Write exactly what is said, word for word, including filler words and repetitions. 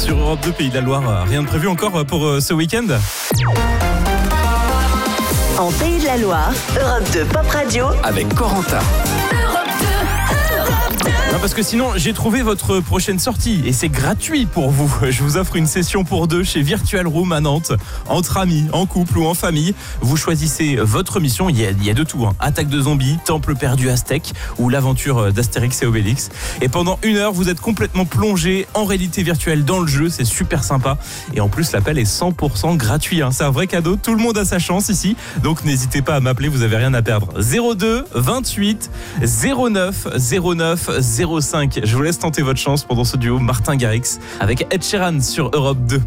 Sur Europe deux, Pays de la Loire, rien de prévu encore pour ce week-end ? En Pays de la Loire, Europe deux Pop Radio avec Corentin. Non, parce que sinon, j'ai trouvé votre prochaine sortie et c'est gratuit pour vous. Je vous offre une session pour deux chez Virtual Room à Nantes. Entre amis, en couple ou en famille, vous choisissez votre mission. Il y a, il y a de tout, hein. Attaque de zombies, temple perdu aztèque ou l'aventure d'Astérix et Obélix. Et pendant une heure, vous êtes complètement plongé en réalité virtuelle dans le jeu. C'est super sympa. Et en plus, l'appel est cent pour cent gratuit, hein. C'est un vrai cadeau. Tout le monde a sa chance ici. Donc n'hésitez pas à m'appeler, vous avez rien à perdre. zéro deux vingt-huit zéro neuf zéro neuf zéro cinq. Je vous laisse tenter votre chance pendant ce duo Martin Garrix avec Ed Sheeran sur Europe deux.